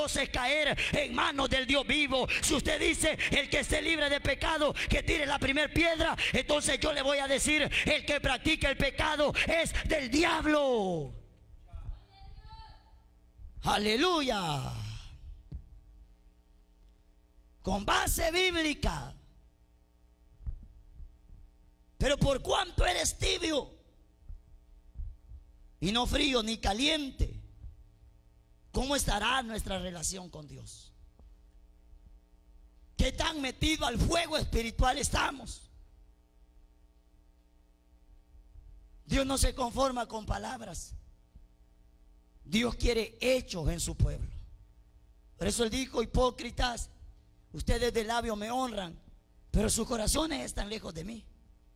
es caer en manos del Dios vivo. Si usted dice el que esté libre de pecado, que tire la primera piedra, entonces yo le voy a decir: el que practica el pecado es del diablo. Aleluya. Con base bíblica. Pero por cuanto eres tibio y no frío ni caliente, ¿cómo estará nuestra relación con Dios? ¿Qué tan metido al fuego espiritual estamos? Dios no se conforma con palabras. Dios quiere hechos en su pueblo. Por eso Él dijo: hipócritas, ustedes de labio me honran, pero sus corazones están lejos de mí.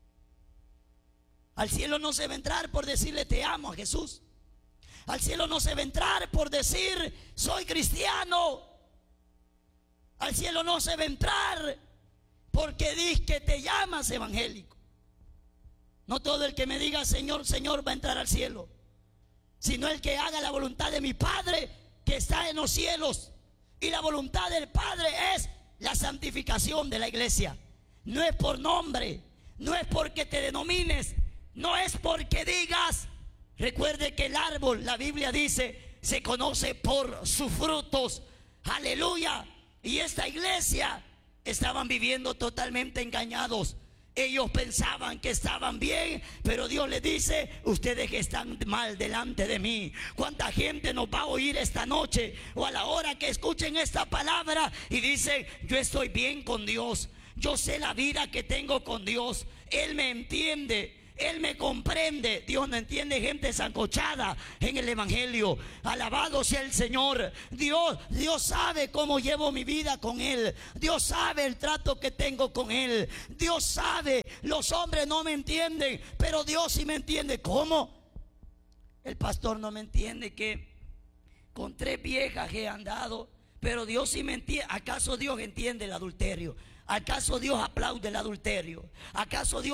Al cielo no se va a entrar por decirle te amo a Jesús. Al cielo no se va a entrar por decir soy cristiano. Al cielo no se va a entrar porque dices que te llamas evangélico. No todo el que me diga Señor, Señor va a entrar al cielo, sino el que haga la voluntad de mi Padre que está en los cielos. Y la voluntad del Padre es la santificación de la iglesia. No es por nombre, no es porque te denomines, no es porque digas. Recuerde que el árbol, la Biblia dice, se conoce por sus frutos. Aleluya. Y esta iglesia estaban viviendo totalmente engañados. Ellos pensaban que estaban bien, pero Dios les dice: ustedes que están mal delante de mí. ¿Cuánta gente nos va a oír esta noche o a la hora que escuchen esta palabra y dicen: yo estoy bien con Dios, yo sé la vida que tengo con Dios, Él me entiende, Él me comprende? Dios no entiende gente zancochada en el evangelio. Alabado sea el Señor. Dios sabe cómo llevo mi vida con Él. Dios sabe el trato que tengo con Él. Dios sabe. Los hombres no me entienden, pero Dios sí me entiende. ¿Cómo? El pastor no me entiende que con 3 viejas he andado, pero Dios sí me entiende. ¿Acaso Dios entiende el adulterio? ¿Acaso Dios aplaude el adulterio? ¿Acaso Dios